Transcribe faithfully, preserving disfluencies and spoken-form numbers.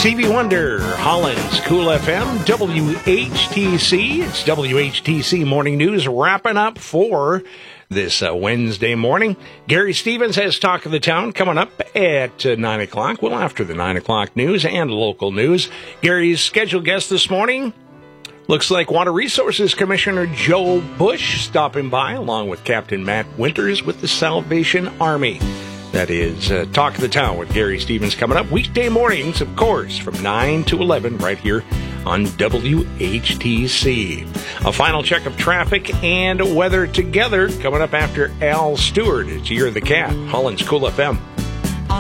Stevie Wonder, Holland's Cool F M, W H T C. It's W H T C Morning News wrapping up for this uh, Wednesday morning. Gary Stevens has Talk of the Town coming up at uh, nine o'clock. Well, after the nine o'clock news and local news. Gary's scheduled guest this morning looks like Water Resources Commissioner Joe Bush stopping by, along with Captain Matt Winters with the Salvation Army. That is uh, Talk of the Town with Gary Stevens coming up weekday mornings, of course, from nine to eleven right here on W H T C. A final check of traffic and weather together coming up after Al Stewart. It's Year of the Cat, Holland's Cool F M.